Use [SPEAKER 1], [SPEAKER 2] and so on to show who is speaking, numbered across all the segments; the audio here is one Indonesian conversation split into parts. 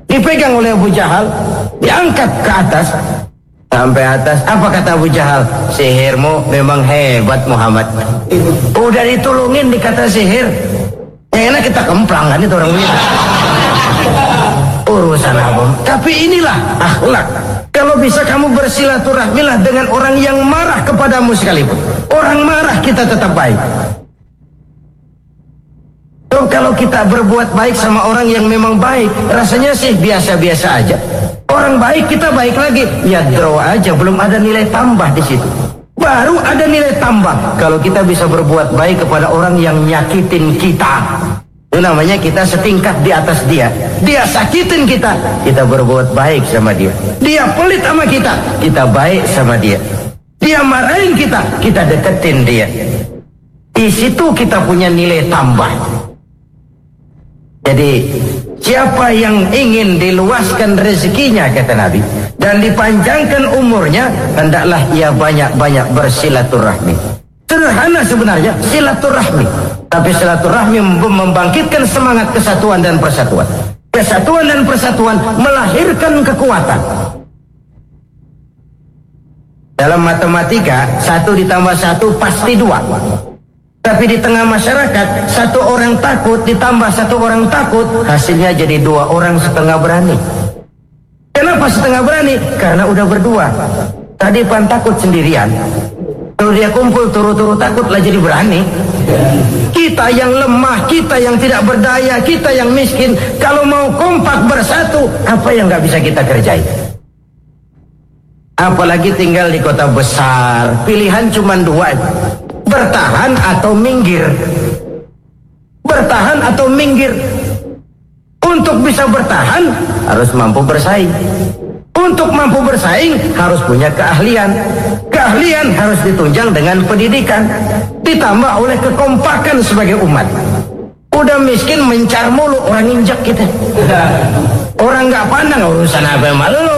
[SPEAKER 1] dipegang oleh Abu Jahal, diangkat ke atas. Sampai atas, apa kata Abu Jahal? Sihirmu memang hebat Muhammad. Udah ditulungin dikata sihir. Yang enak kita kemplang kan itu orang begitu. Urusan apa? Tapi inilah akhlak. Kalau bisa kamu bersilaturahmilah dengan orang yang marah kepadamu sekalipun. Orang marah kita tetap baik. Kalau kita berbuat baik sama orang yang memang baik, rasanya sih biasa-biasa aja. Orang baik kita baik lagi, ya draw aja, belum ada nilai tambah di situ. Baru ada nilai tambah kalau kita bisa berbuat baik kepada orang yang nyakitin kita. Itu namanya kita setingkat di atas dia. Dia sakitin kita, kita berbuat baik sama dia. Dia pelit sama kita baik sama dia. Dia marahin kita deketin dia. Di situ kita punya nilai tambah. Jadi siapa yang ingin diluaskan rezekinya, kata Nabi, dan dipanjangkan umurnya, hendaklah ia banyak-banyak bersilaturahmi. Sederhana sebenarnya silaturahmi, tapi silaturahmi membangkitkan semangat kesatuan dan persatuan. Kesatuan dan persatuan melahirkan kekuatan. Dalam matematika 1 ditambah 1 pasti 2. Tapi di tengah masyarakat, 1 orang takut ditambah 1 orang takut, hasilnya jadi 2 orang setengah berani. Kenapa setengah berani? Karena udah berdua. Tadi pan takut sendirian, kalau dia kumpul turu-turu takut lah jadi berani. Kita yang lemah, kita yang tidak berdaya, kita yang miskin, kalau mau kompak bersatu, apa yang gak bisa kita kerjain? Apalagi tinggal di kota besar, pilihan cuma 2. Bertahan atau minggir. Bertahan atau minggir. Untuk bisa bertahan harus mampu bersaing. Untuk mampu bersaing harus punya keahlian. Keahlian harus ditunjang dengan pendidikan, ditambah oleh kekompakan sebagai umat. Udah miskin mencar mulu, orang injak kita. Orang gak pandang urusan apa malu.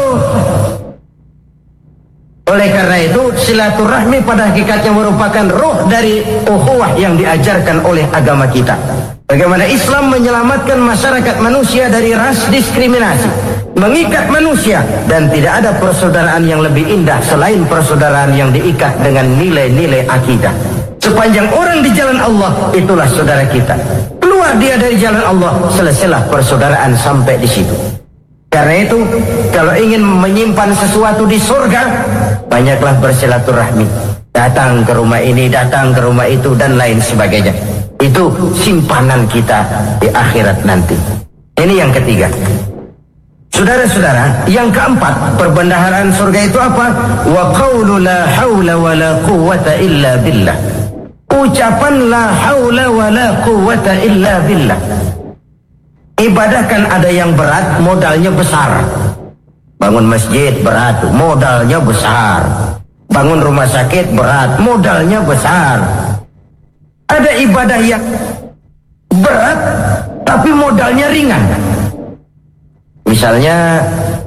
[SPEAKER 1] Oleh karena itu, silaturahmi pada hakikatnya merupakan roh dari ukhuwah yang diajarkan oleh agama kita. Bagaimana Islam menyelamatkan masyarakat manusia dari ras diskriminasi, mengikat manusia, dan tidak ada persaudaraan yang lebih indah selain persaudaraan yang diikat dengan nilai-nilai akidah. Sepanjang orang di jalan Allah, itulah saudara kita. Keluar dia dari jalan Allah, selesailah persaudaraan sampai di situ. Karena itu, kalau ingin menyimpan sesuatu di surga, banyaklah bersilaturahmi. Datang ke rumah ini, datang ke rumah itu, dan lain sebagainya. Itu simpanan kita di akhirat nanti. Ini yang ketiga. Saudara-saudara, yang keempat, perbendaharaan surga itu apa? Wa qawlu la hawla wa la quwwata illa billah. Ucapan la hawla wa la quwwata illa billah. Ibadah kan ada yang berat, modalnya besar. Bangun masjid berat, modalnya besar. Bangun rumah sakit berat, modalnya besar. Ada ibadah yang berat, tapi modalnya ringan. Misalnya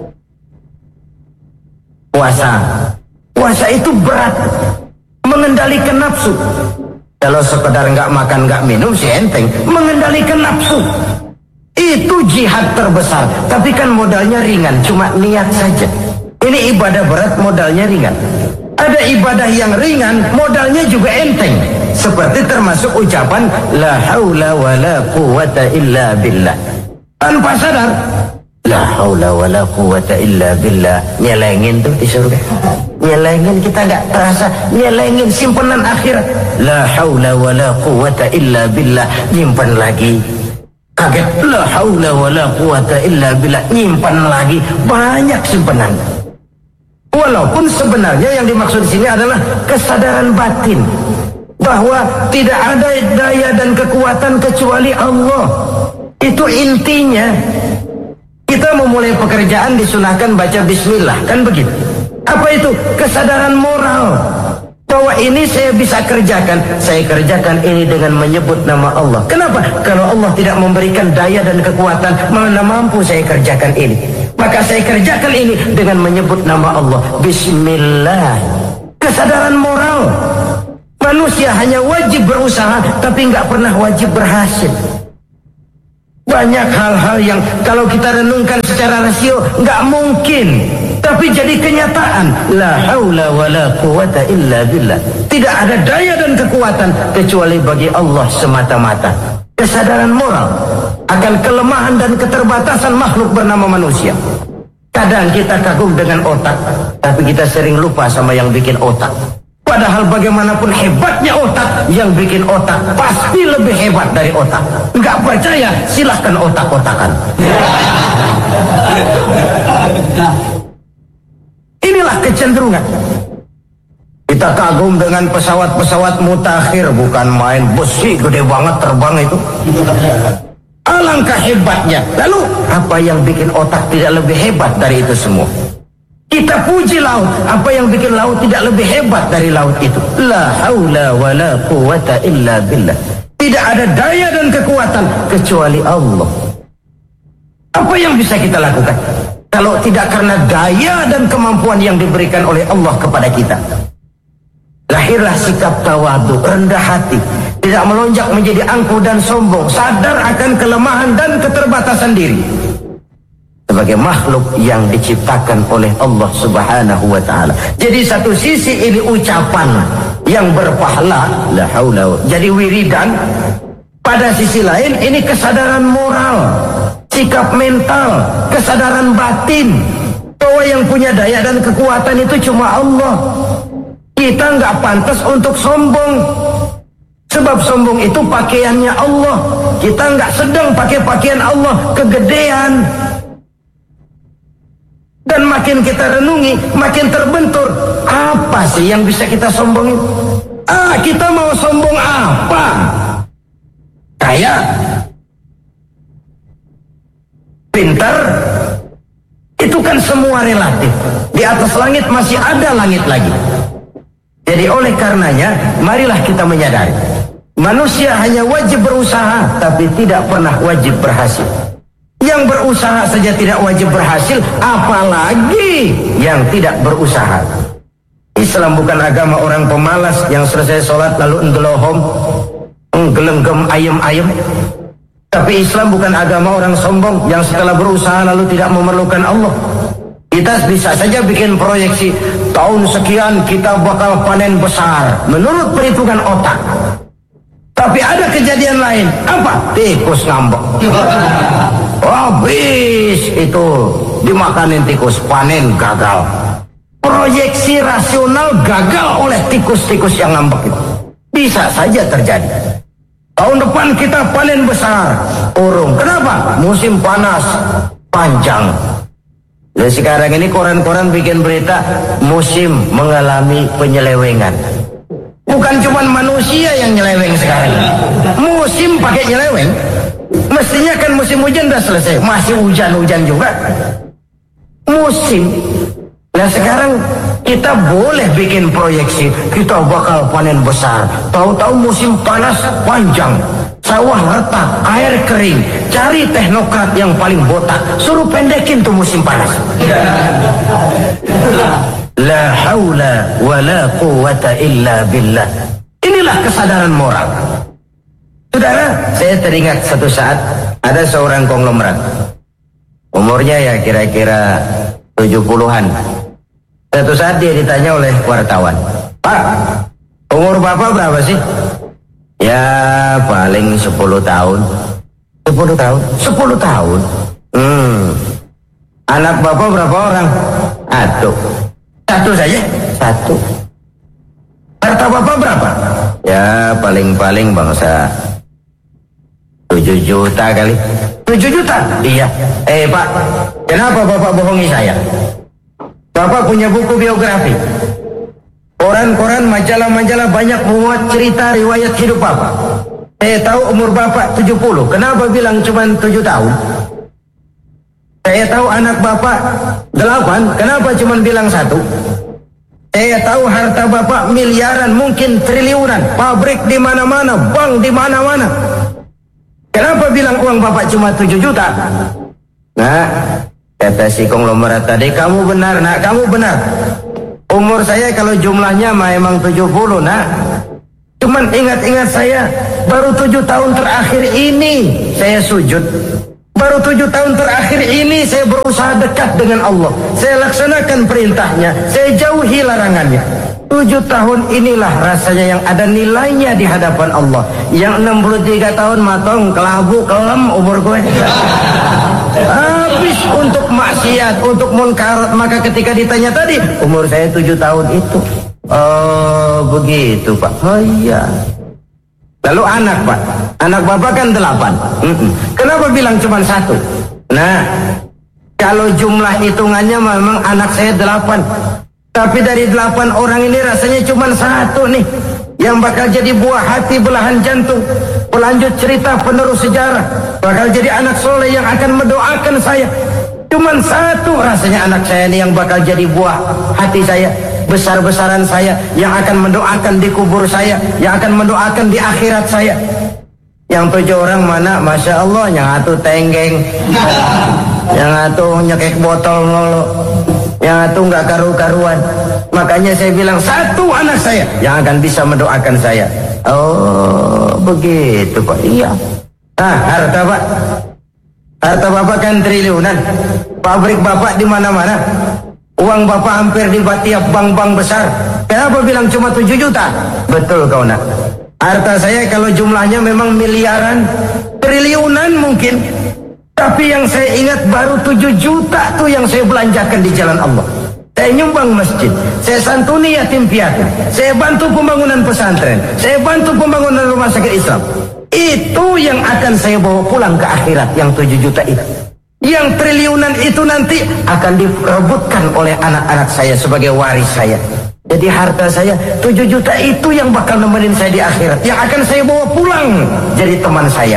[SPEAKER 1] puasa. Puasa itu berat, mengendalikan nafsu. Kalau sekedar nggak makan nggak minum sih enteng. Mengendalikan nafsu itu jihad terbesar, tapi kan modalnya ringan, cuma niat saja. Ini ibadah berat, modalnya ringan. Ada ibadah yang ringan, modalnya juga enteng. Seperti termasuk ucapan la haula wa la quwwata illa billah. Tanpa sadar, la haula wa la quwwata illa billah. Nyelengin tuh di surga. Nyelengin, kita nggak terasa. Nyelengin simpanan akhirat. La haula wa la quwwata illa billah. Nyimpan lagi. Kaget, la haula wa la quwwata illa billah, nyimpan lagi, banyak simpanan. Walaupun sebenarnya yang dimaksud di sini adalah kesadaran batin bahwa tidak ada daya dan kekuatan kecuali Allah. Itu intinya. Kita memulai pekerjaan disunahkan baca bismillah, kan begitu. Apa itu? Kesadaran moral. Bahwa ini saya bisa kerjakan, saya kerjakan ini dengan menyebut nama Allah. Kenapa? Kalau Allah tidak memberikan daya dan kekuatan, mana mampu saya kerjakan ini. Maka saya kerjakan ini dengan menyebut nama Allah. Bismillah. Kesadaran moral. Manusia hanya wajib berusaha, tapi nggak pernah wajib berhasil. Banyak hal-hal yang kalau kita renungkan secara rasio nggak mungkin, tapi jadi kenyataan. La haula wala quwata illa billah. Tidak ada daya dan kekuatan kecuali bagi Allah semata-mata. Kesadaran moral akan kelemahan dan keterbatasan makhluk bernama manusia. Kadang kita kagum dengan otak, tapi kita sering lupa sama yang bikin otak. Padahal bagaimanapun hebatnya otak, yang bikin otak pasti lebih hebat dari otak. Nggak percaya? Silahkan otak-otakan. Inilah kecenderungan. Kita kagum dengan pesawat-pesawat mutakhir, bukan main, besi gede banget terbang itu. Alangkah hebatnya. Lalu apa yang bikin otak tidak lebih hebat dari itu semua? Kita puji laut, apa yang bikin laut tidak lebih hebat dari laut itu? La haula wala quwata illa billah. Tidak ada daya dan kekuatan kecuali Allah. Apa yang bisa kita lakukan kalau tidak karena daya dan kemampuan yang diberikan oleh Allah kepada kita? Lahirlah sikap tawadu, rendah hati, tidak melonjak menjadi angkuh dan sombong, sadar akan kelemahan dan keterbatasan diri sebagai makhluk yang diciptakan oleh Allah Subhanahu wa taala. Jadi satu sisi ini ucapan yang berpahala, la haula, jadi wiridan. Pada sisi lain ini kesadaran moral, sikap mental, kesadaran batin bahwa yang punya daya dan kekuatan itu cuma Allah. Kita nggak pantas untuk sombong, sebab sombong itu pakaiannya Allah. Kita nggak sedang pakai pakaian Allah, kegedean. Dan makin kita renungi, makin terbentur. Apa sih yang bisa kita sombongin? Kita mau sombong apa? Kaya? Pintar? Itu kan semua relatif. Di atas langit masih ada langit lagi. Jadi oleh karenanya, marilah kita menyadari. Manusia hanya wajib berusaha, tapi tidak pernah wajib berhasil. Yang berusaha saja tidak wajib berhasil, apalagi yang tidak berusaha. Islam bukan agama orang pemalas yang selesai sholat lalu enggelohom, enggelenggem ayem-ayem. Tapi Islam bukan agama orang sombong yang setelah berusaha lalu tidak memerlukan Allah. Kita bisa saja bikin proyeksi, tahun sekian kita bakal panen besar menurut perhitungan otak. Tapi ada kejadian lain. Apa? Tikus ngambek. Habis itu dimakanin tikus, panen gagal. Proyeksi rasional gagal oleh tikus-tikus yang ngambek itu. Bisa saja terjadi. Tahun depan kita panen besar, urung. Kenapa? Musim panas panjang. Dan sekarang ini koran-koran bikin berita musim mengalami penyelewengan. Bukan cuma manusia yang nyeleweng sekarang. Musim pakai nyeleweng. Mestinya kan musim hujan udah selesai, masih hujan-hujan juga. Musim. Nah sekarang kita boleh bikin proyeksi, kita bakal panen besar. Tahu-tahu musim panas panjang, sawah retak, air kering. Cari teknokrat yang paling botak, suruh pendekin tuh musim panas. La haula wala quwata illa billah. Inilah kesadaran moral. Saudara, saya teringat satu saat ada seorang konglomerat. Umurnya ya kira-kira 70-an. Satu saat dia ditanya oleh wartawan, "Pak, umur Bapak berapa sih?" "Ya paling 10 tahun." 10 tahun? 10 tahun? Anak Bapak berapa orang? Satu saja? Satu. Harta Bapak berapa? Ya paling-paling bangsa 7 juta kali. 7 juta? Iya. Pak, kenapa Bapak bohongi saya? Bapak punya buku biografi. Koran-koran, majalah-majalah banyak memuat cerita riwayat hidup Bapak. Saya tahu umur Bapak 70. Kenapa bilang cuma 7 tahun? Saya tahu anak Bapak 8. Kenapa cuma bilang 1? Saya tahu harta Bapak miliaran, mungkin triliunan. Pabrik di mana-mana, bank di mana-mana. Kenapa bilang uang Bapak cuma 7 juta? Nah, kata si konglomerat tadi, "Kamu benar, nak, kamu benar. Umur saya kalau jumlahnya mah emang 70, nak. Cuma Cuman ingat-ingat saya, baru 7 tahun terakhir ini saya sujud. Baru 7 tahun terakhir ini saya berusaha dekat dengan Allah. Saya laksanakan perintahnya, saya jauhi larangannya. 7 tahun inilah rasanya yang ada nilainya di hadapan Allah. Yang 63 tahun matong, kelabu, kelem umur gue. Habis untuk maksiat, untuk munkarat. Maka ketika ditanya tadi, umur saya 7 tahun itu. Oh begitu Pak. Oh iya. Lalu anak Pak, anak Bapak kan 8. Kenapa bilang cuma 1? Nah, kalau jumlah hitungannya memang anak saya 8. Tapi dari 8 orang ini rasanya cuma 1 nih yang bakal jadi buah hati, belahan jantung, pelanjut cerita, penerus sejarah, bakal jadi anak soleh yang akan mendoakan saya. Cuman 1 rasanya anak saya ini yang bakal jadi buah hati saya, besar-besaran saya, yang akan mendoakan di kubur saya, yang akan mendoakan di akhirat saya. Yang 7 orang mana? Masya Allah, yang 1 tenggeng, yang 1 nyekek botol mulu, yang 1 nggak karu-karuan. Makanya saya bilang 1 anak saya yang akan bisa mendoakan saya. Oh begitu Pak. Iya. Nah, harta Pak, harta Bapak kan triliunan. Pabrik Bapak di mana-mana. Uang Bapak hampir di tiap bank-bank besar. Kenapa bilang cuma 7 juta? Betul kau nak. Harta saya kalau jumlahnya memang miliaran, triliunan mungkin. Tapi yang saya ingat baru 7 juta tuh yang saya belanjakan di jalan Allah. Saya nyumbang masjid, saya santuni yatim piatu, saya bantu pembangunan pesantren, saya bantu pembangunan rumah sakit Islam. Itu yang akan saya bawa pulang ke akhirat, yang 7 juta itu. Yang triliunan itu nanti akan diperebutkan oleh anak-anak saya sebagai waris saya. Jadi harta saya 7 juta itu yang bakal nemenin saya di akhirat, yang akan saya bawa pulang jadi teman saya.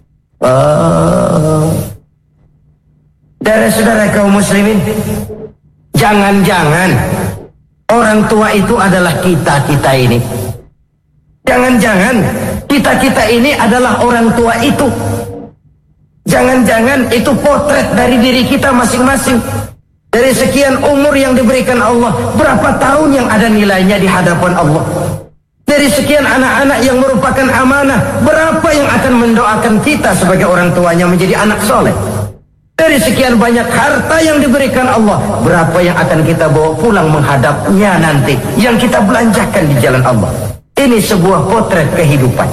[SPEAKER 1] Saudara-saudara kaum muslimin, jangan-jangan orang tua itu adalah kita-kita ini. Jangan-jangan kita-kita ini adalah orang tua itu. Jangan-jangan itu potret dari diri kita masing-masing. Dari sekian umur yang diberikan Allah, berapa tahun yang ada nilainya di hadapan Allah? Dari sekian anak-anak yang merupakan amanah, berapa yang akan mendoakan kita sebagai orang tuanya menjadi anak soleh? Dari sekian banyak harta yang diberikan Allah, berapa yang akan kita bawa pulang menghadapnya nanti, yang kita belanjakan di jalan Allah? Ini sebuah potret kehidupan.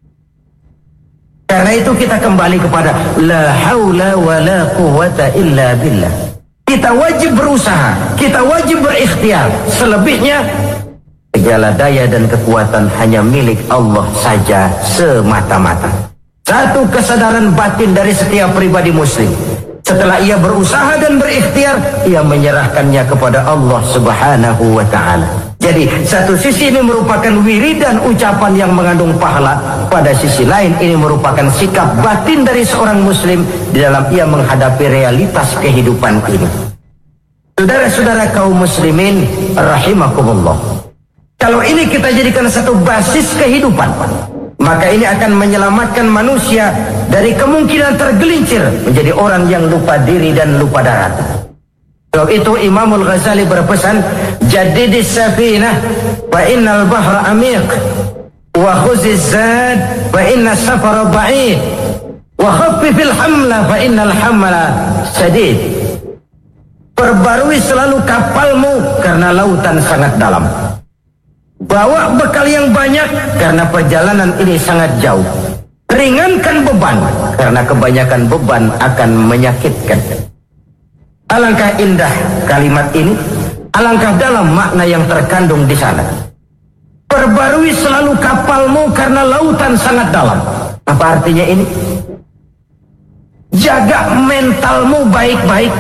[SPEAKER 1] Karena itu kita kembali kepada la haula wa la quwwata illa billah. Kita wajib berusaha, kita wajib berikhtiar. Selebihnya, segala daya dan kekuatan hanya milik Allah saja semata-mata. Satu kesadaran batin dari setiap pribadi muslim. Setelah ia berusaha dan berikhtiar, ia menyerahkannya kepada Allah Subhanahu wa ta'ala. Jadi satu sisi ini merupakan wiridan ucapan yang mengandung pahala, pada sisi lain ini merupakan sikap batin dari seorang muslim di dalam ia menghadapi realitas kehidupan ini. Saudara-saudara kaum muslimin rahimakumullah, kalau ini kita jadikan satu basis kehidupan, maka ini akan menyelamatkan manusia dari kemungkinan tergelincir menjadi orang yang lupa diri dan lupa darat. Sebab itu Imamul Ghazali berpesan, jadidis safinah fa innal bahra amiq wa khuziz zad fa inna safara ba'id wa khaffifil hamla fa innal hamla sadid. Perbarui selalu kapalmu karena lautan sangat dalam. Bawa bekal yang banyak karena perjalanan ini sangat jauh. Ringankan beban karena kebanyakan beban akan menyakitkan. Alangkah indah kalimat ini, alangkah dalam makna yang terkandung di sana. Perbarui selalu kapalmu karena lautan sangat dalam. Apa artinya ini? Jaga mentalmu baik-baik.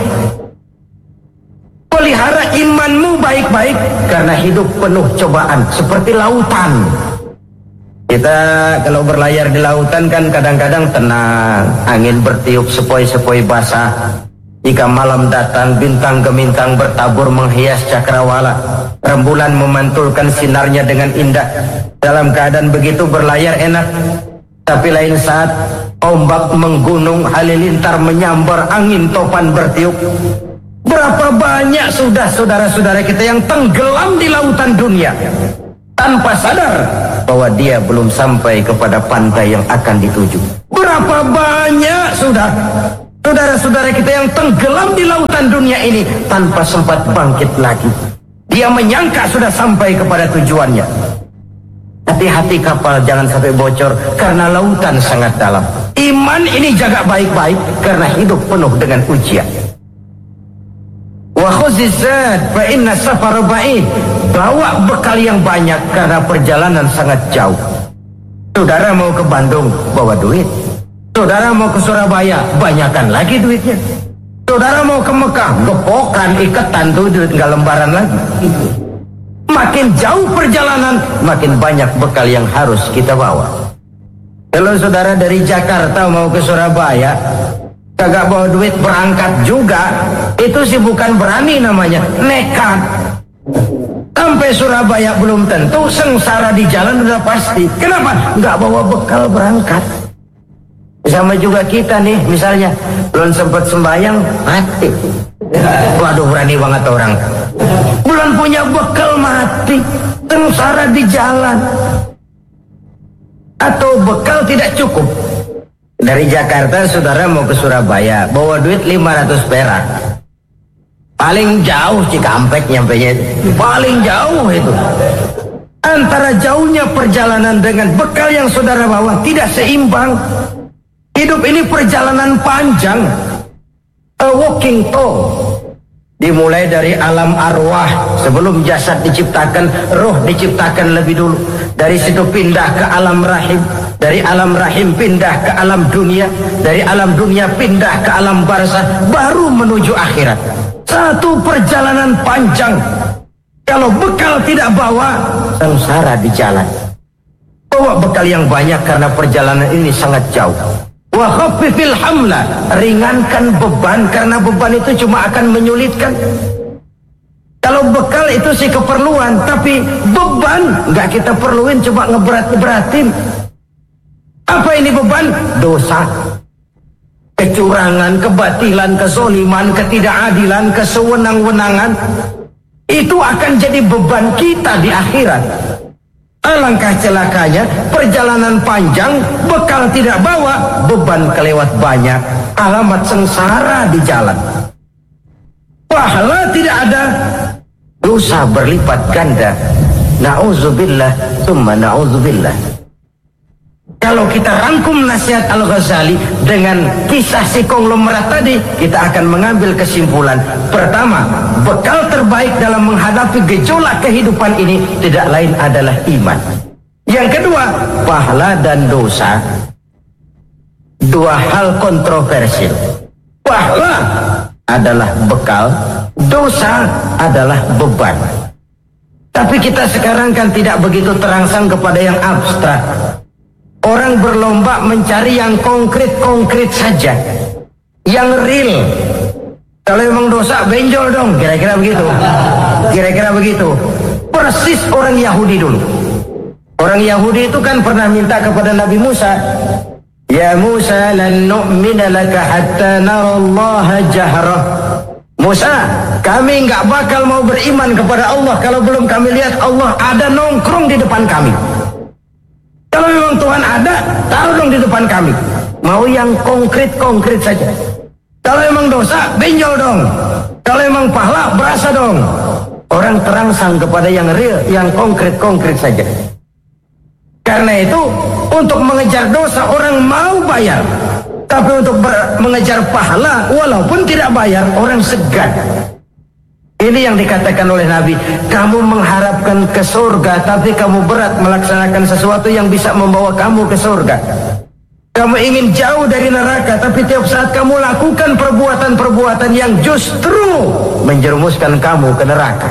[SPEAKER 1] Pelihara imanmu baik-baik, karena hidup penuh cobaan seperti lautan. Kita kalau berlayar di lautan kan kadang-kadang tenang, angin bertiup sepoi-sepoi basah. Jika malam datang, bintang gemintang bertabur menghias cakrawala. Rembulan memantulkan sinarnya dengan indah. Dalam keadaan begitu berlayar enak. Tapi lain saat ombak menggunung, halilintar menyambar, angin topan bertiup. Berapa banyak sudah saudara-saudara kita yang tenggelam di lautan dunia tanpa sadar bahwa dia belum sampai kepada pantai yang akan dituju. Berapa banyak sudah saudara-saudara kita yang tenggelam di lautan dunia ini tanpa sempat bangkit lagi. Dia menyangka sudah sampai kepada tujuannya. Hati-hati kapal jangan sampai bocor karena lautan sangat dalam. Iman ini jaga baik-baik karena hidup penuh dengan ujian. Wa khuzizat fa inna safara ba'id. Bawa bekal yang banyak karena perjalanan sangat jauh. Saudara mau ke Bandung, bawa duit. Saudara mau ke Surabaya, banyakkan lagi duitnya. Saudara mau ke Mekah, gepokan, iketan tuh duit nggak lembaran lagi. Makin jauh perjalanan, makin banyak bekal yang harus kita bawa. Kalau saudara dari Jakarta mau ke Surabaya, kagak bawa duit berangkat juga, itu sih bukan berani namanya, nekat. Sampai Surabaya belum tentu, sengsara di jalan udah pasti. Kenapa? Nggak bawa bekal berangkat. Sama juga kita nih, misalnya belum sempat sembahyang, mati. Waduh, berani banget orang. Belum punya bekal, mati. Sengsara di jalan. Atau bekal tidak cukup. Dari Jakarta saudara mau ke Surabaya, bawa duit 500 perak. Paling jauh Cikampek nyampenya itu. Paling jauh itu. Antara jauhnya perjalanan dengan bekal yang saudara bawa tidak seimbang. Hidup ini perjalanan panjang. A walking tour. Dimulai dari alam arwah. Sebelum jasad diciptakan, roh diciptakan lebih dulu. Dari situ pindah ke alam rahim. Dari alam rahim pindah ke alam dunia. Dari alam dunia pindah ke alam barzah. Baru menuju akhirat. Satu perjalanan panjang. Kalau bekal tidak bawa, sengsara di jalan. Bawa bekal yang banyak karena perjalanan ini sangat jauh. Wa khaffifil hamla, ringankan beban karena beban itu cuma akan menyulitkan. Kalau bekal itu sih keperluan, tapi beban nggak kita perluin, cuma ngeberat-beratin. Apa ini beban? Dosa, kecurangan, kebatilan, kezoliman, ketidakadilan, kesewenang-wenangan. Itu akan jadi beban kita di akhirat. Alangkah celakanya, perjalanan panjang, bekal tidak bawa, beban kelewat banyak, alamat sengsara di jalan. Pahala tidak ada, dosa berlipat ganda. Na'udzubillah, tsumma na'udzubillah. Kalau kita rangkum nasihat Al-Ghazali dengan kisah si konglomerat tadi, kita akan mengambil kesimpulan. Pertama, bekal terbaik dalam menghadapi gejolak kehidupan ini tidak lain adalah iman. Yang kedua, pahala dan dosa. Dua hal kontroversial. Pahala adalah bekal, dosa adalah beban. Tapi kita sekarang kan tidak begitu terangsang kepada yang abstrak. Orang berlomba mencari yang konkret-konkret saja, yang real. Kalau emang dosa, benjol dong, kira-kira begitu. Kira-kira begitu. Persis orang Yahudi dulu. Orang Yahudi itu kan pernah minta kepada Nabi Musa, Ya Musa, lan nu'mina laka hatta narallaha jahrah. Musa, kami nggak bakal mau beriman kepada Allah kalau belum kami lihat Allah ada nongkrong di depan kami. Kalau memang Tuhan ada, taruh dong di depan kami. Mau yang konkret-konkret saja. Kalau memang dosa, benjol dong. Kalau memang pahala, berasa dong. Orang terangsang kepada yang real, yang konkret-konkret saja. Karena itu, untuk mengejar dosa, orang mau bayar. Tapi untuk mengejar pahala, walaupun tidak bayar, orang segan. Ini yang dikatakan oleh Nabi, kamu mengharapkan ke surga, tapi kamu berat melaksanakan sesuatu yang bisa membawa kamu ke surga. Kamu ingin jauh dari neraka, tapi tiap saat kamu lakukan perbuatan-perbuatan yang justru menjerumuskan kamu ke neraka.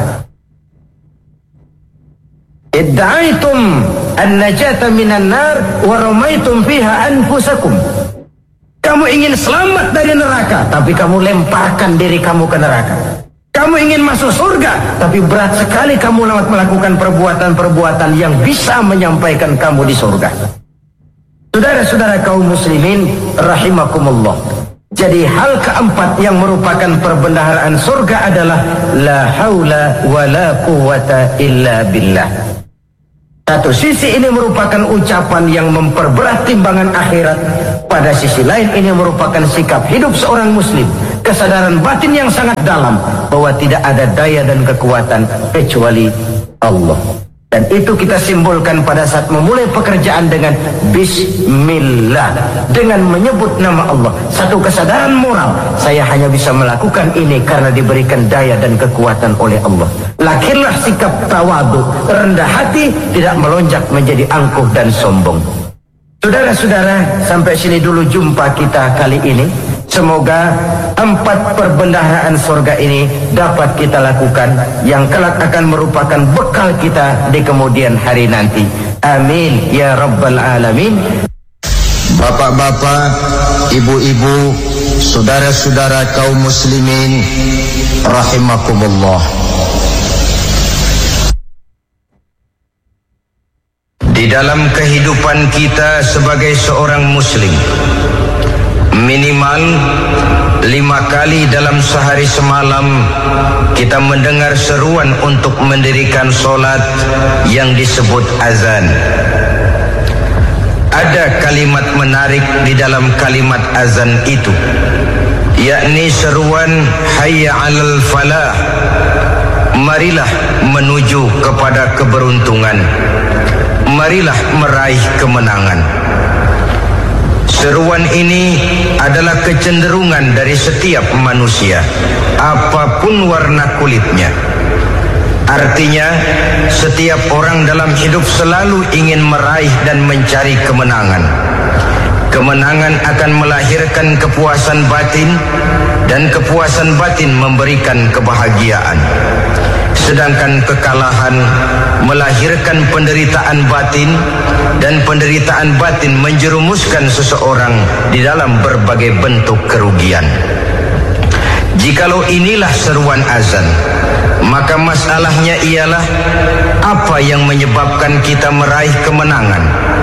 [SPEAKER 1] Idda'aitum an-najata minan nar wa ramaitum fiha anfusakum. Kamu ingin selamat dari neraka, tapi kamu lemparkan diri kamu ke neraka. Kamu ingin masuk surga, tapi berat sekali kamu melakukan perbuatan-perbuatan yang bisa menyampaikan kamu di surga. Saudara-saudara kaum muslimin rahimakumullah. Jadi hal keempat yang merupakan perbendaharaan surga adalah la haula wa la quwwata illa billah. Satu sisi ini merupakan ucapan yang memperberat timbangan akhirat. Pada sisi lain ini merupakan sikap hidup seorang muslim. Kesadaran batin yang sangat dalam bahwa tidak ada daya dan kekuatan kecuali Allah. Dan itu kita simbolkan pada saat memulai pekerjaan dengan Bismillah, dengan menyebut nama Allah. Satu kesadaran moral, saya hanya bisa melakukan ini karena diberikan daya dan kekuatan oleh Allah. Lahirlah sikap tawadu, rendah hati, tidak melonjak menjadi angkuh dan sombong. Saudara-saudara, sampai sini dulu jumpa kita kali ini. Semoga 4 perbendaharaan sorga ini dapat kita lakukan, yang kelak akan merupakan bekal kita di kemudian hari nanti. Amin ya rabbal alamin.
[SPEAKER 2] Bapak-bapak, ibu-ibu, saudara-saudara kaum muslimin rahimakumullah. Di dalam kehidupan kita sebagai seorang muslim, minimal 5 kali dalam sehari semalam kita mendengar seruan untuk mendirikan solat yang disebut azan. Ada kalimat menarik di dalam kalimat azan itu, yakni seruan hayya 'alal falah, marilah menuju kepada keberuntungan, marilah meraih kemenangan. Seruan ini adalah kecenderungan dari setiap manusia, apapun warna kulitnya. Artinya, setiap orang dalam hidup selalu ingin meraih dan mencari kemenangan. Kemenangan akan melahirkan kepuasan batin, dan kepuasan batin memberikan kebahagiaan. Sedangkan kekalahan melahirkan penderitaan batin, dan penderitaan batin menjerumuskan seseorang di dalam berbagai bentuk kerugian. Jikalau inilah seruan azan, maka masalahnya ialah apa yang menyebabkan kita meraih kemenangan.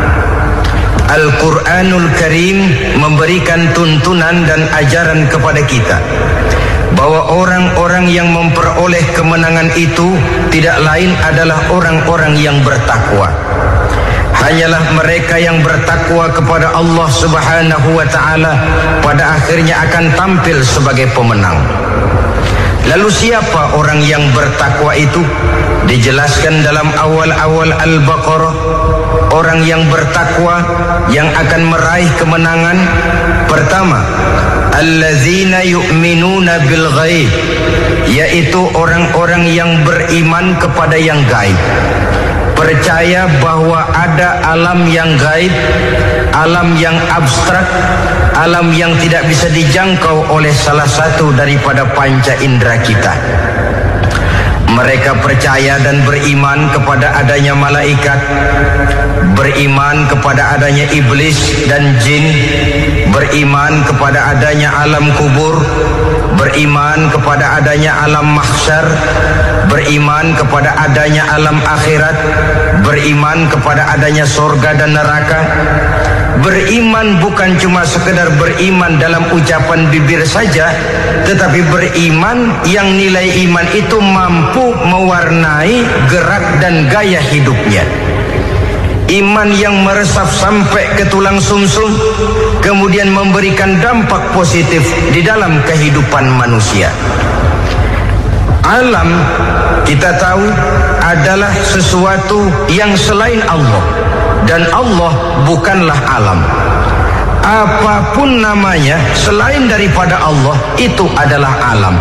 [SPEAKER 2] Al-Quranul Karim memberikan tuntunan dan ajaran kepada kita bahwa orang-orang yang memperoleh kemenangan itu tidak lain adalah orang-orang yang bertakwa. Hanyalah mereka yang bertakwa kepada Allah Subhanahu wa ta'ala pada akhirnya akan tampil sebagai pemenang. Lalu siapa orang yang bertakwa itu? Dijelaskan dalam awal-awal Al-Baqarah, orang yang bertakwa yang akan meraih kemenangan. Pertama, allazina yu'minuna bil ghaib, yaitu orang-orang yang beriman kepada yang gaib. Percaya bahwa ada alam yang gaib, alam yang abstrak, alam yang tidak bisa dijangkau oleh salah satu daripada panca indera kita. Mereka percaya dan beriman kepada adanya malaikat, beriman kepada adanya iblis dan jin, beriman kepada adanya alam kubur, beriman kepada adanya alam mahsyar, beriman kepada adanya alam akhirat, beriman kepada adanya surga dan neraka. Beriman bukan cuma sekedar beriman dalam ucapan bibir saja, tetapi beriman yang nilai iman itu mampu mewarnai gerak dan gaya hidupnya. Iman yang meresap sampai ke tulang sumsum, kemudian memberikan dampak positif di dalam kehidupan manusia. Alam, kita tahu, adalah sesuatu yang selain Allah, dan Allah bukanlah alam. Apapun namanya selain daripada Allah, itu adalah alam.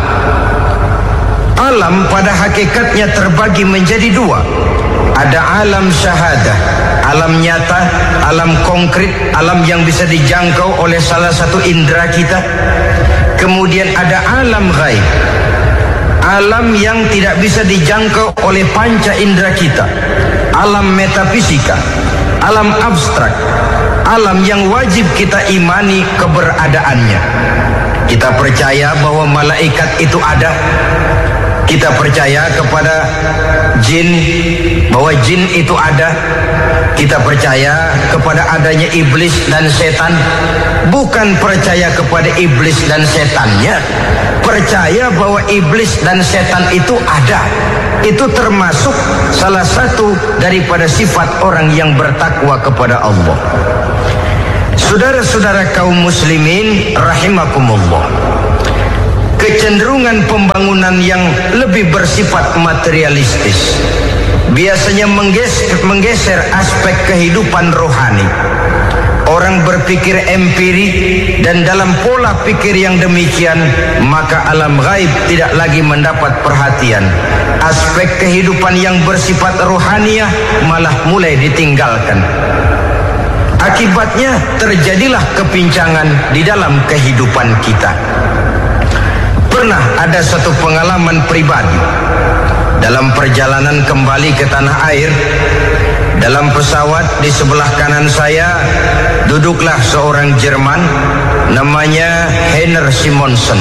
[SPEAKER 2] Alam pada hakikatnya terbagi menjadi 2. Ada alam syahadah, alam nyata, alam konkret, alam yang bisa dijangkau oleh salah satu indera kita. Kemudian ada alam ghaib, alam yang tidak bisa dijangkau oleh panca indera kita, alam metafisika, alam abstrak, alam yang wajib kita imani keberadaannya. Kita percaya bahwa malaikat itu ada, Kita percaya kepada jin, bahwa jin itu ada. Kita percaya kepada adanya iblis dan setan. Bukan percaya kepada iblis dan setannya, percaya bahwa iblis dan setan itu ada. Itu termasuk salah satu daripada sifat orang yang bertakwa kepada Allah. Saudara-saudara kaum muslimin rahimakumullah, kecenderungan pembangunan yang lebih bersifat materialistis biasanya menggeser aspek kehidupan rohani. Orang berpikir empiri, dan dalam pola pikir yang demikian maka alam gaib tidak lagi mendapat perhatian. Aspek kehidupan yang bersifat rohaniah malah mulai ditinggalkan. Akibatnya terjadilah kepincangan di dalam kehidupan kita. Pernah ada satu pengalaman pribadi. Dalam perjalanan kembali ke tanah air, dalam pesawat di sebelah kanan saya duduklah seorang Jerman namanya Heiner Simonsen.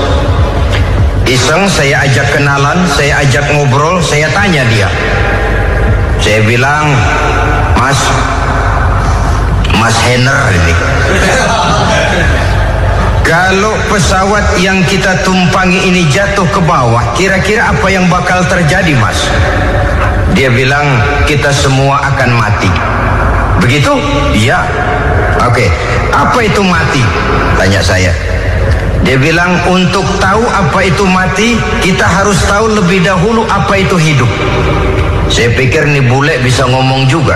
[SPEAKER 2] Iseng saya ajak kenalan, saya ajak ngobrol, saya tanya dia. Saya bilang, Mas Heiner ini, kalau pesawat yang kita tumpangi ini jatuh ke bawah, kira-kira apa yang bakal terjadi, Mas? Dia bilang, kita semua akan mati. Begitu? Iya. Oke. Apa itu mati? Tanya saya. Dia bilang, untuk tahu apa itu mati, kita harus tahu lebih dahulu apa itu hidup. Saya pikir nih bule bisa ngomong juga.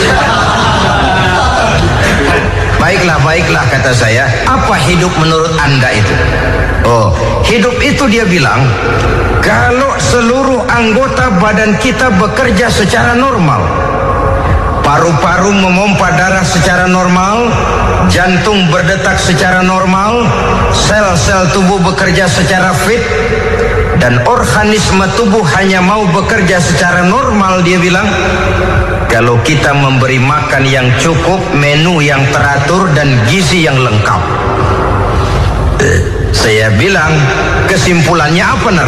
[SPEAKER 2] Baiklah kata saya. Apa hidup menurut Anda itu? Oh, hidup itu dia bilang, kalau seluruh anggota badan kita bekerja secara normal. Paru-paru memompa darah secara normal, jantung berdetak secara normal, sel-sel tubuh bekerja secara fit, dan organisme tubuh hanya mau bekerja secara normal, dia bilang, kalau kita memberi makan yang cukup, menu yang teratur, dan gizi yang lengkap. Saya bilang, kesimpulannya apa, Ner?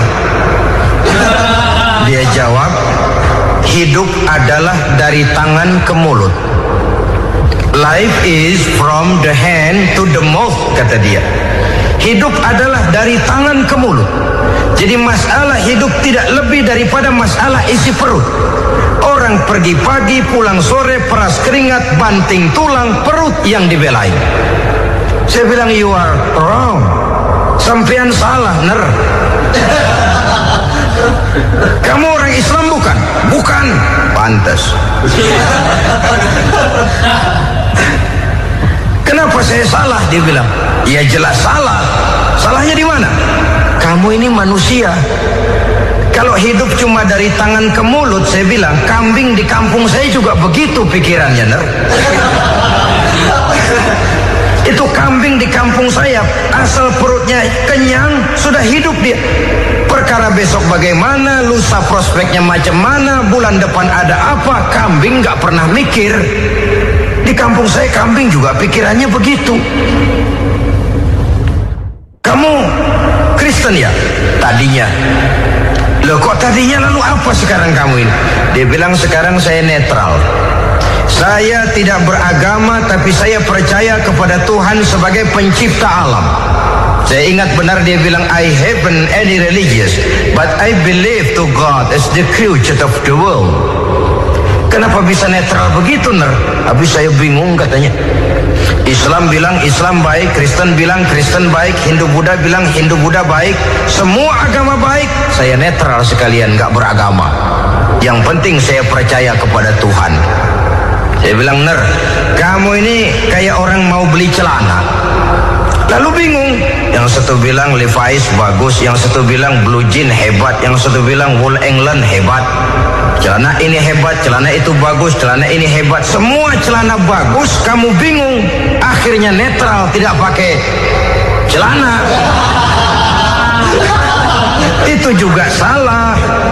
[SPEAKER 2] Dia jawab, hidup adalah dari tangan ke mulut. Life is from the hand to the mouth, kata dia. Hidup adalah dari tangan ke mulut. Jadi masalah hidup tidak lebih daripada masalah isi perut. Orang pergi pagi, pulang sore, peras keringat, banting tulang, perut yang dibelain. Saya bilang, you are wrong. Sampean salah, Ner. Kamu orang Islam bukan? Bukan. Pantas. Kenapa saya salah? Dia bilang, ya jelas salah. Salahnya di mana? Kamu ini manusia. Kalau hidup cuma dari tangan ke mulut, saya bilang, kambing di kampung saya juga begitu pikirannya, Ner. Itu kambing di kampung saya, asal perutnya kenyang, sudah hidup dia. Perkara besok bagaimana, lusa prospeknya macam mana, bulan depan ada apa, kambing gak pernah mikir. Di kampung saya kambing juga pikirannya begitu. Kamu Kristen ya? Tadinya. Loh kok tadinya, lalu apa sekarang kamu ini? Dia bilang, sekarang saya netral. Saya tidak beragama, tapi saya percaya kepada Tuhan sebagai pencipta alam. Saya ingat benar dia bilang, I haven't any religious, but I believe to God as the creator of the world. Kenapa bisa netral begitu, Ner? Habis saya bingung katanya. Islam bilang Islam baik, Kristen bilang Kristen baik, Hindu Buddha bilang Hindu Buddha baik, semua agama baik. Saya netral sekalian, gak beragama. Yang penting saya percaya kepada Tuhan. Saya bilang, Ner, kamu ini kayak orang mau beli celana. Lalu bingung. Yang satu bilang Levi's bagus, yang satu bilang Blue Jean hebat, yang satu bilang Wool England hebat. Celana ini hebat, celana itu bagus, celana ini hebat. Semua celana bagus, kamu bingung. Akhirnya netral, tidak pakai celana. Itu juga salah.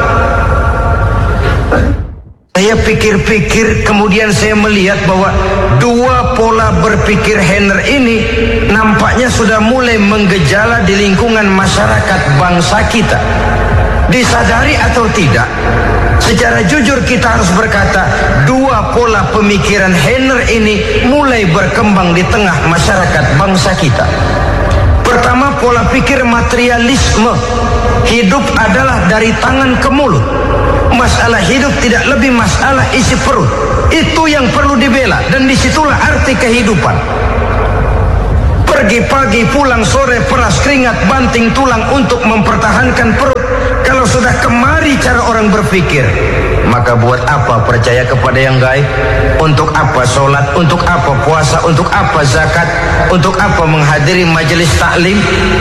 [SPEAKER 2] Saya pikir-pikir, kemudian saya melihat bahwa dua pola berpikir Heiner ini nampaknya sudah mulai menggejala di lingkungan masyarakat bangsa kita. Disadari atau tidak, secara jujur kita harus berkata, dua pola pemikiran Henner ini mulai berkembang di tengah masyarakat bangsa kita. Pertama, pola pikir materialisme. Hidup adalah dari tangan ke mulut. Masalah hidup tidak lebih masalah isi perut. Itu yang perlu dibela, dan disitulah arti kehidupan. Pergi pagi, pulang sore, peras keringat, banting tulang untuk mempertahankan perut. Kalau sudah kemari cara orang berpikir, maka buat apa percaya kepada yang gaib? Untuk apa sholat? Untuk apa puasa? Untuk apa zakat? Untuk apa menghadiri majelis taklim?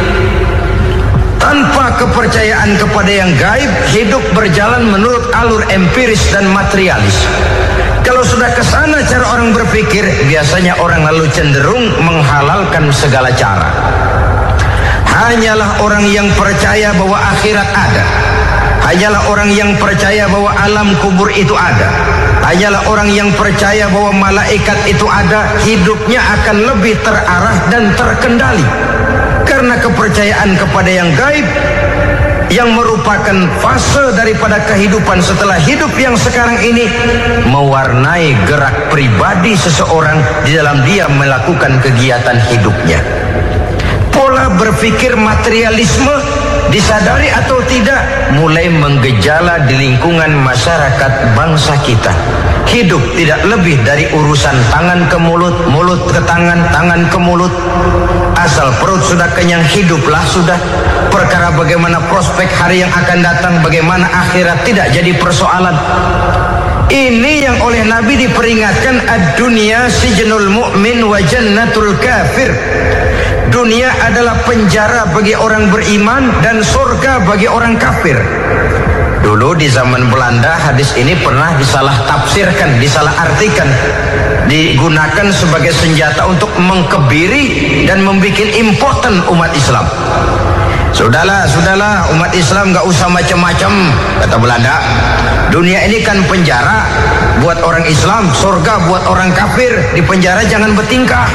[SPEAKER 2] Tanpa kepercayaan kepada yang gaib, hidup berjalan menurut alur empiris dan materialis. Kalau sudah ke sana cara orang berpikir, biasanya orang lalu cenderung menghalalkan segala cara. Hanyalah orang yang percaya bahwa akhirat ada. Hanyalah orang yang percaya bahwa alam kubur itu ada. Hanyalah orang yang percaya bahwa malaikat itu ada. Hidupnya akan lebih terarah dan terkendali. Karena kepercayaan kepada yang gaib, yang merupakan fase daripada kehidupan setelah hidup yang sekarang ini, mewarnai gerak pribadi seseorang di dalam dia melakukan kegiatan hidupnya. Pola berpikir materialisme, disadari atau tidak, mulai menggejala di lingkungan masyarakat bangsa kita. Hidup tidak lebih dari urusan tangan ke mulut, mulut ke tangan, tangan ke mulut. Asal perut sudah kenyang, hiduplah sudah. Perkara bagaimana prospek hari yang akan datang, bagaimana akhirat, tidak jadi persoalan. Ini yang oleh Nabi diperingatkan, ad-dunya sijnul mu'min wa jannatul kafir. Dunia adalah penjara bagi orang beriman dan surga bagi orang kafir. Dulu di zaman Belanda hadis ini pernah disalah tafsirkan, disalah artikan, digunakan sebagai senjata untuk mengkebiri dan membuat impoten umat Islam. Sudahlah umat Islam gak usah macam-macam, kata Belanda. Dunia ini kan penjara buat orang Islam, surga buat orang kafir. Di penjara jangan bertingkah.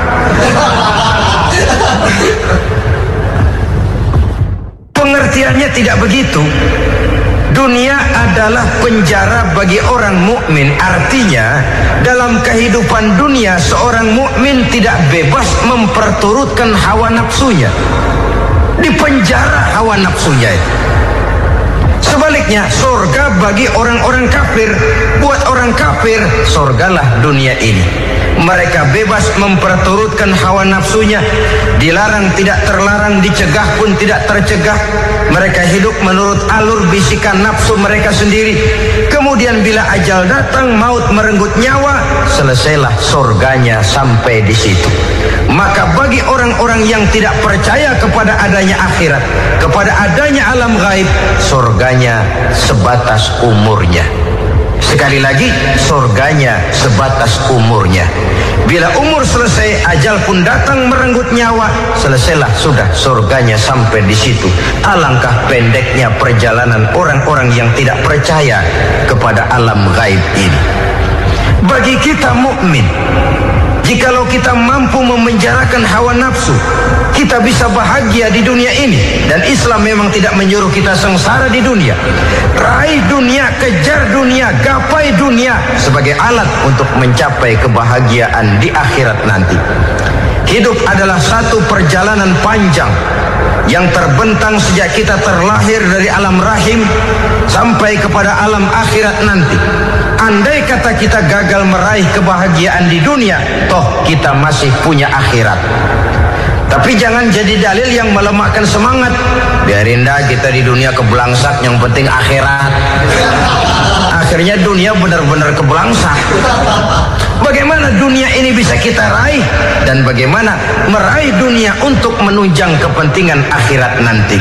[SPEAKER 2] Pengertiannya tidak begitu. Dunia adalah penjara bagi orang mukmin. Artinya dalam kehidupan dunia seorang mukmin tidak bebas memperturutkan hawa nafsunya. Di penjara hawa nafsunya itu. Sebaliknya, surga bagi orang-orang kafir. Buat orang kafir, surgalah dunia ini. Mereka bebas memperturutkan hawa nafsunya. Dilarang tidak terlarang, dicegah pun tidak tercegah. Mereka hidup menurut alur bisikan nafsu mereka sendiri. Kemudian bila ajal datang, maut merenggut nyawa, selesailah surganya sampai di situ. Maka bagi orang-orang yang tidak percaya kepada adanya akhirat, kepada adanya alam gaib, surganya sebatas umurnya. Sekali lagi, surganya sebatas umurnya. Bila umur selesai, ajal pun datang merenggut nyawa, selesailah sudah surganya sampai di situ. Alangkah pendeknya perjalanan orang-orang yang tidak percaya kepada alam gaib ini. Bagi kita mukmin, jikalau kita mampu memenjarakan hawa nafsu, kita bisa bahagia di dunia ini. Dan Islam memang tidak menyuruh kita sengsara di dunia. Raih dunia, kejar dunia, gapai dunia sebagai alat untuk mencapai kebahagiaan di akhirat nanti. Hidup adalah satu perjalanan panjang yang terbentang sejak kita terlahir dari alam rahim sampai kepada alam akhirat nanti. Andai kata kita gagal meraih kebahagiaan di dunia, toh kita masih punya akhirat. Tapi jangan jadi dalil yang melemahkan semangat. Biarin dah kita di dunia kebelangsak, yang penting akhirat. Akhirnya dunia benar-benar kebelangsak. Bagaimana dunia ini bisa kita raih, dan bagaimana meraih dunia untuk menunjang kepentingan akhirat nanti.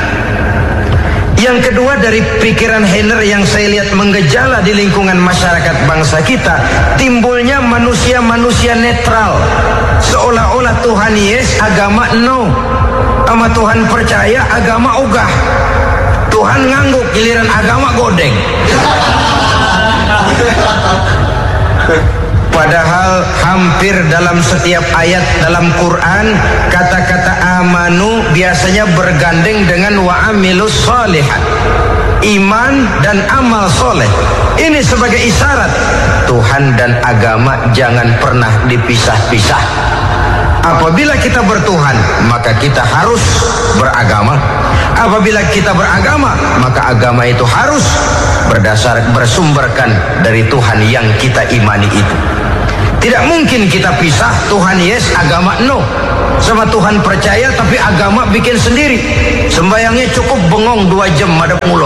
[SPEAKER 2] Yang kedua, dari pikiran Henner yang saya lihat menggejala di lingkungan masyarakat bangsa kita, timbulnya manusia-manusia netral. Seolah-olah Tuhan yes, agama no. Sama Tuhan percaya, agama ogah. Tuhan ngangguk, giliran agama godeng. Padahal hampir dalam setiap ayat dalam Quran kata-kata amanu biasanya bergandeng dengan wa amilus sholihat, iman dan amal soleh. Ini sebagai isyarat Tuhan dan agama jangan pernah dipisah-pisah. Apabila kita bertuhan, maka kita harus beragama. Apabila kita beragama, maka agama itu harus bersumberkan dari Tuhan yang kita imani itu. Tidak mungkin kita pisah, Tuhan yes, agama no. Sama Tuhan percaya tapi agama bikin sendiri. Sembayangnya cukup bengong 2 jam madep mulon.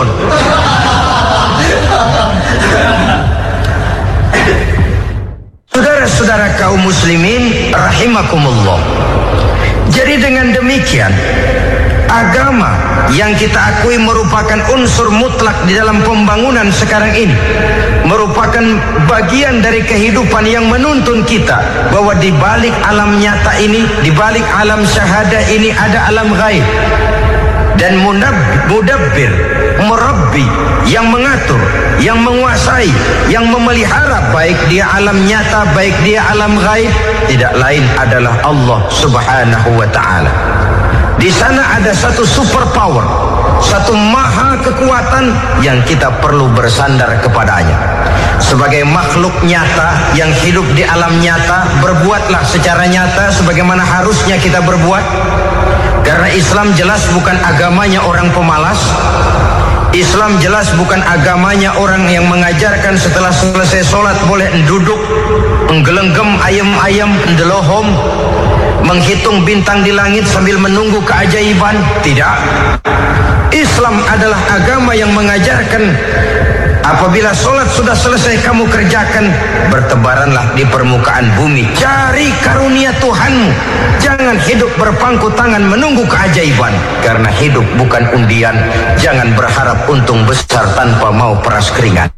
[SPEAKER 2] Saudara-saudara kaum muslimin rahimakumullah. Jadi dengan demikian, agama yang kita akui merupakan unsur mutlak di dalam pembangunan sekarang ini, merupakan bagian dari kehidupan yang menuntun kita bahwa di balik alam nyata ini, di balik alam syahadah ini ada alam ghaib. Dan mudabbir, murabbi, yang mengatur, yang menguasai, yang memelihara baik dia alam nyata, baik dia alam ghaib, tidak lain adalah Allah Subhanahu wa ta'ala. Di sana ada satu super power, satu maha kekuatan yang kita perlu bersandar kepadanya. Sebagai makhluk nyata yang hidup di alam nyata, berbuatlah secara nyata sebagaimana harusnya kita berbuat. Karena Islam jelas bukan agamanya orang pemalas. Islam jelas bukan agamanya orang yang mengajarkan setelah selesai sholat boleh duduk, menggelenggem ayam-ayam, ndelohom, menghitung bintang di langit sambil menunggu keajaiban. Tidak. Islam adalah agama yang mengajarkan apabila sholat sudah selesai kamu kerjakan, bertebaranlah di permukaan bumi, cari karunia Tuhanmu. Jangan hidup berpangku tangan menunggu keajaiban, karena hidup bukan undian. Jangan berharap untung besar tanpa mau peras keringat.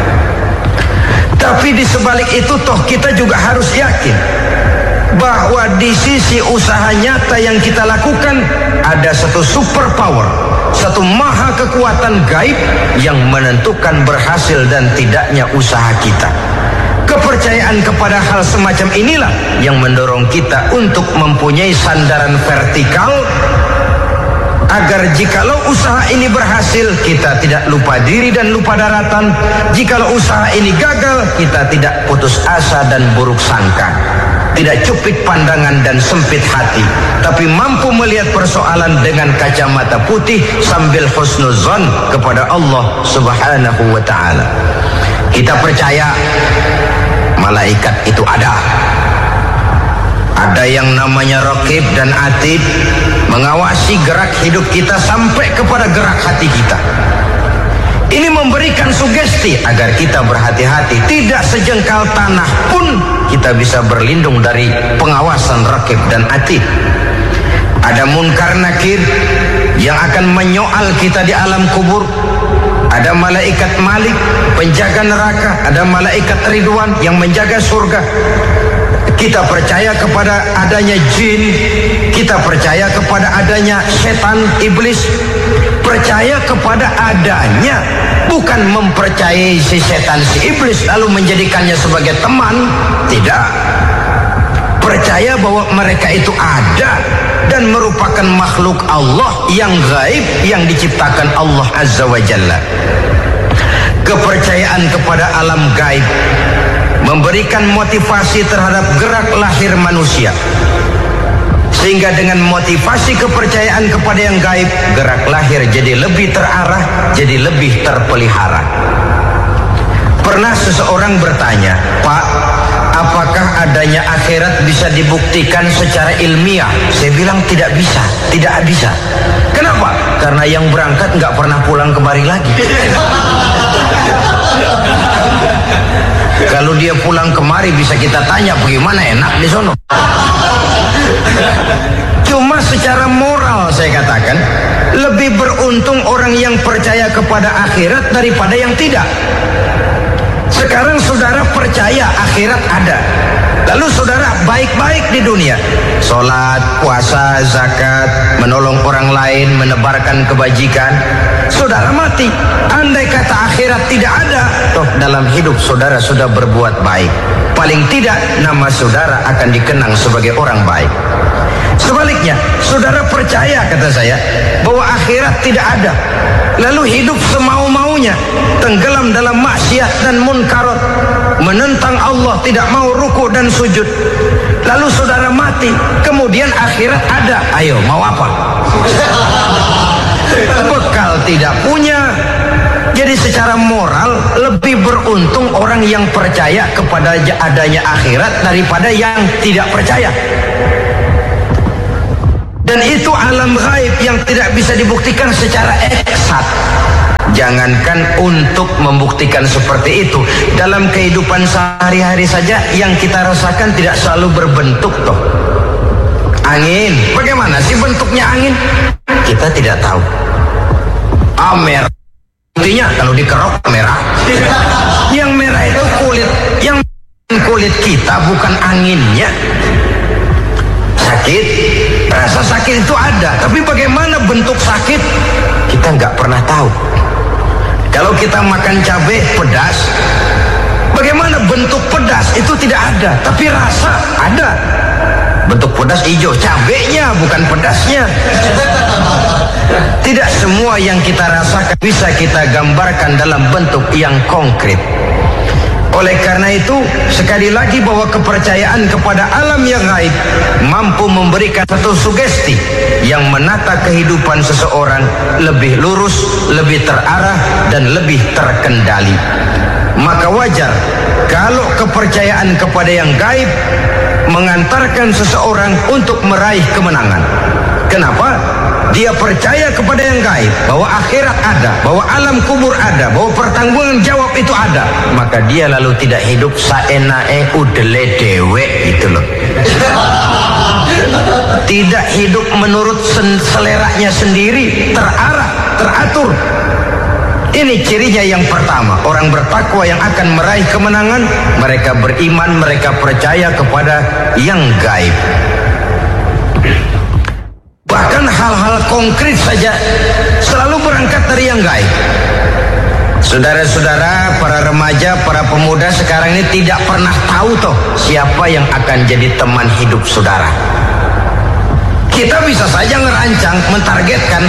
[SPEAKER 2] Tapi di sebalik itu toh kita juga harus yakin bahwa di sisi usaha nyata yang kita lakukan ada satu super power, satu maha kekuatan gaib yang menentukan berhasil dan tidaknya usaha kita. Kepercayaan kepada hal semacam inilah yang mendorong kita untuk mempunyai sandaran vertikal, agar jikalau usaha ini berhasil, kita tidak lupa diri dan lupa daratan. Jikalau usaha ini gagal, kita tidak putus asa dan buruk sangka, tidak cupik pandangan dan sempit hati, tapi mampu melihat persoalan dengan kacamata putih sambil husnuzon kepada Allah Subhanahu wa ta'ala. Kita percaya malaikat itu ada. Ada yang namanya raqib dan atid, mengawasi gerak hidup kita sampai kepada gerak hati kita. Ini memberikan sugesti agar kita berhati-hati. Tidak sejengkal tanah pun kita bisa berlindung dari pengawasan raqib dan atid. Ada munkar nakir yang akan menyoal kita di alam kubur. Ada malaikat Malik, penjaga neraka. Ada malaikat Ridwan yang menjaga surga. Kita percaya kepada adanya jin, kita percaya kepada adanya setan, iblis. Percaya kepada adanya, bukan mempercayai si setan, si iblis lalu menjadikannya sebagai teman. Tidak. Percaya bahwa mereka itu ada dan merupakan makhluk Allah yang gaib yang diciptakan Allah Azza wa Jalla. Kepercayaan kepada alam gaib memberikan motivasi terhadap gerak lahir manusia, sehingga dengan motivasi kepercayaan kepada yang gaib, gerak lahir jadi lebih terarah, jadi lebih terpelihara. Pernah seseorang bertanya, "Pak, apakah adanya akhirat bisa dibuktikan secara ilmiah?" Saya bilang tidak bisa, tidak bisa. Kenapa? Karena yang berangkat nggak pernah pulang kembali lagi. Kalau dia pulang kemari bisa kita tanya bagaimana enak di sono. Cuma secara moral saya katakan, lebih beruntung orang yang percaya kepada akhirat daripada yang tidak. Sekarang saudara percaya akhirat ada, Lalu saudara baik-baik di dunia, sholat, puasa, zakat, menolong orang lain, menebarkan kebajikan. Saudara mati, andai kata akhirat tidak ada, toh dalam hidup saudara sudah berbuat baik, paling tidak nama saudara akan dikenang sebagai orang baik. Sebaliknya, saudara percaya, kata saya, bahwa akhirat tidak ada, lalu hidup semau-maunya, tenggelam dalam maksiat dan munkarat, menentang Allah, tidak mau ruku dan sujud. Lalu saudara mati, kemudian akhirat ada. Ayo, mau apa? Bekal tidak punya. Jadi secara moral lebih beruntung orang yang percaya kepada adanya akhirat daripada yang tidak percaya. Dan itu alam gaib yang tidak bisa dibuktikan secara eksat. Jangankan untuk membuktikan seperti itu, dalam kehidupan sehari-hari saja yang kita rasakan tidak selalu berbentuk toh. Angin, bagaimana sih bentuknya angin? Kita tidak tahu. Merah, buktinya kalau dikerok merah. Yang merah itu kulit, yang kulit kita bukan anginnya. Sakit, rasa sakit itu ada, tapi bagaimana bentuk sakit kita nggak pernah tahu. Kalau kita makan cabai pedas, bagaimana bentuk pedas itu tidak ada, tapi rasa ada. Bentuk pedas hijau, cabainya bukan pedasnya. Tidak semua yang kita rasakan bisa kita gambarkan dalam bentuk yang konkret. Oleh karena itu, sekali lagi bahwa kepercayaan kepada alam yang gaib mampu memberikan satu sugesti yang menata kehidupan seseorang lebih lurus, lebih terarah, dan lebih terkendali. Maka wajar kalau kepercayaan kepada yang gaib mengantarkan seseorang untuk meraih kemenangan. Kenapa? Dia percaya kepada yang gaib, bahwa akhirat ada, bahwa alam kubur ada, bahwa pertanggungan jawab itu ada. Maka dia lalu tidak hidup saenae udele dewe itu loh. Tidak hidup menurut seleranya sendiri, terarah, teratur. Ini cirinya yang pertama. Orang bertakwa yang akan meraih kemenangan, mereka beriman, mereka percaya kepada yang gaib. Bahkan hal-hal konkret saja selalu berangkat dari yang gaib. Saudara-saudara, para remaja, para pemuda sekarang ini tidak pernah tahu toh siapa yang akan jadi teman hidup saudara. Kita bisa saja ngerancang, mentargetkan,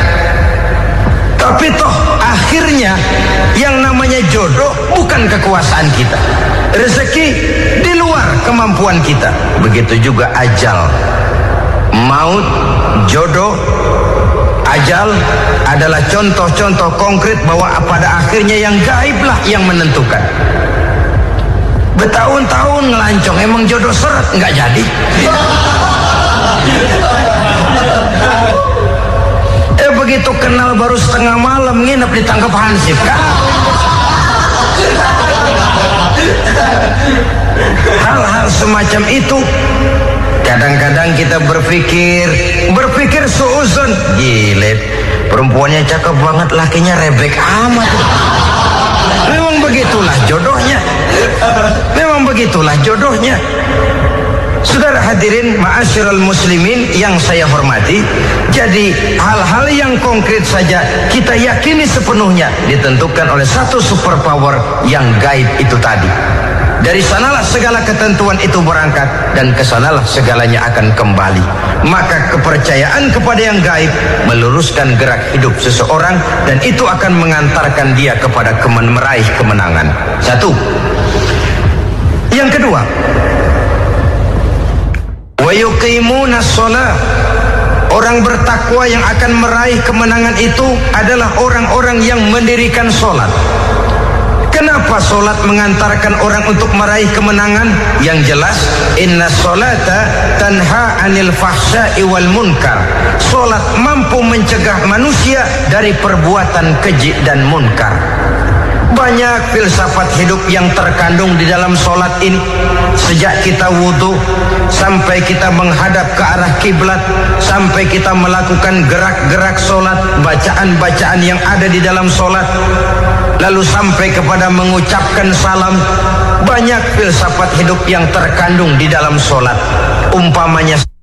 [SPEAKER 2] tapi toh akhirnya yang namanya jodoh bukan kekuasaan kita. Rezeki di luar kemampuan kita. Begitu juga ajal. Maut, jodoh, ajal adalah contoh-contoh konkret bahwa pada akhirnya yang gaib lah yang menentukan. Bertahun-tahun ngelancong, emang jodoh seret, nggak jadi. Begitu kenal baru setengah malam nginep ditangkap hansip kan. Hal-hal semacam itu kadang-kadang kita berpikir suuzon, gile, perempuannya cakep banget, lakinya rebek amat. Memang begitulah jodohnya. Memang begitulah jodohnya. Saudara hadirin ma'asyiral muslimin yang saya hormati, jadi hal-hal yang konkret saja kita yakini sepenuhnya ditentukan oleh satu superpower yang gaib itu tadi. Dari sanalah segala ketentuan itu berangkat dan kesanalah segalanya akan kembali. Maka kepercayaan kepada yang gaib meluruskan gerak hidup seseorang dan itu akan mengantarkan dia kepada meraih kemenangan. Satu. Yang kedua, wa yuqimuna shalah. Orang bertakwa yang akan meraih kemenangan itu adalah orang-orang yang mendirikan sholat. Kenapa sholat mengantarkan orang untuk meraih kemenangan? Yang jelas, inna sholata tanha anil fahsya'i wal munkar. Sholat mampu mencegah manusia dari perbuatan keji dan munkar. Banyak filsafat hidup yang terkandung di dalam sholat ini. Sejak kita wudhu, sampai kita menghadap ke arah kiblat, sampai kita melakukan gerak-gerak sholat, bacaan-bacaan yang ada di dalam sholat, lalu sampai kepada mengucapkan salam, banyak filsafat hidup yang terkandung di dalam solat. Umpamanya